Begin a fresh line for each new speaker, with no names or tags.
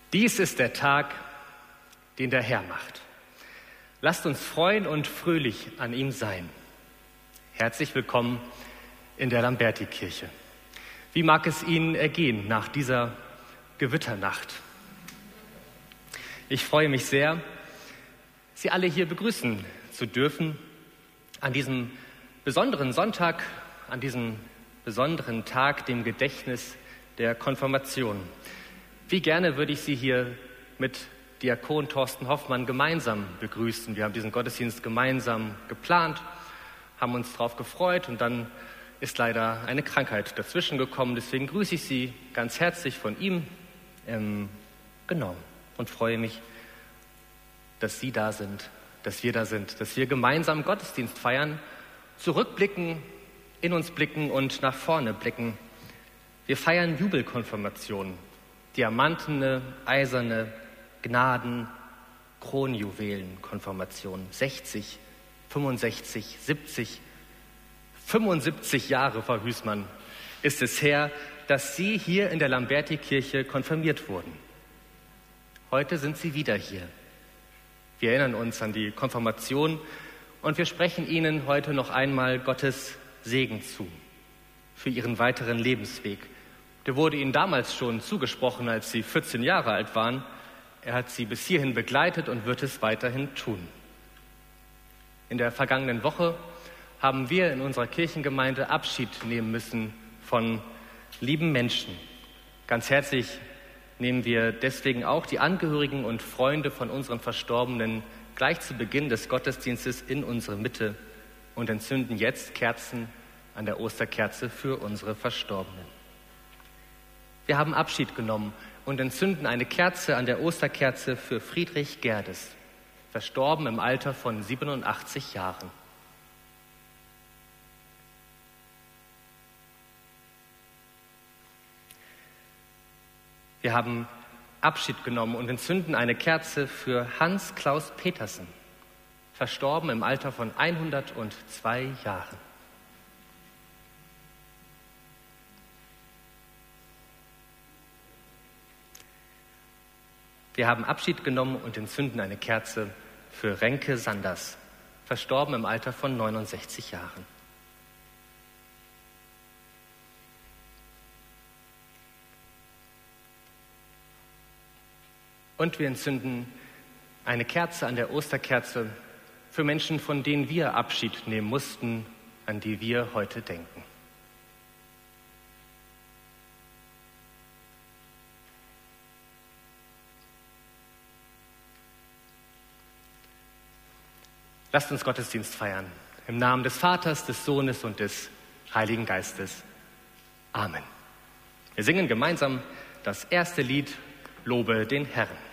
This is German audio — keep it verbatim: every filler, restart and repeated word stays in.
Dies ist der Tag, den der Herr macht. Lasst uns freuen und fröhlich an ihm sein. Herzlich willkommen in der Lamberti-Kirche. Wie mag es Ihnen ergehen nach dieser Gewitternacht? Ich freue mich sehr, Sie alle hier begrüßen zu dürfen an diesem besonderen Sonntag, an diesem besonderen Tag, dem Gedächtnis der Konfirmation. Wie gerne würde ich Sie hier mit Diakon Thorsten Hoffmann gemeinsam begrüßen. Wir haben diesen Gottesdienst gemeinsam geplant, haben uns darauf gefreut und dann ist leider eine Krankheit dazwischen gekommen. Deswegen grüße ich Sie ganz herzlich von ihm ähm, genau, und freue mich, dass Sie da sind, dass wir da sind, dass wir gemeinsam Gottesdienst feiern, zurückblicken, in uns blicken und nach vorne blicken. Wir feiern Jubelkonfirmation, diamantene, eiserne Gnaden, Kronjuwelen-Konfirmation. sechzig, fünfundsechzig, siebzig, fünfundsiebzig Jahre, Frau Hüßmann, ist es her, dass Sie hier in der Lamberti-Kirche konfirmiert wurden. Heute sind Sie wieder hier. Wir erinnern uns an die Konfirmation und wir sprechen Ihnen heute noch einmal Gottes Segen zu für Ihren weiteren Lebensweg. Der wurde Ihnen damals schon zugesprochen, als Sie vierzehn Jahre alt waren. Er hat Sie bis hierhin begleitet und wird es weiterhin tun. In der vergangenen Woche haben wir in unserer Kirchengemeinde Abschied nehmen müssen von lieben Menschen. Ganz herzlich nehmen wir deswegen auch die Angehörigen und Freunde von unseren Verstorbenen gleich zu Beginn des Gottesdienstes in unsere Mitte und entzünden jetzt Kerzen an der Osterkerze für unsere Verstorbenen. Wir haben Abschied genommen und entzünden eine Kerze an der Osterkerze für Friedrich Gerdes, verstorben im Alter von siebenundachtzig Jahren. Wir haben Abschied genommen und entzünden eine Kerze für Hans-Klaus Petersen, verstorben im Alter von hundertzwei Jahren. Wir haben Abschied genommen und entzünden eine Kerze für Renke Sanders, verstorben im Alter von neunundsechzig Jahren. Und wir entzünden eine Kerze an der Osterkerze für Menschen, von denen wir Abschied nehmen mussten, an die wir heute denken. Lasst uns Gottesdienst feiern. Im Namen des Vaters, des Sohnes und des Heiligen Geistes. Amen. Wir singen gemeinsam das erste Lied, Lobe den Herrn.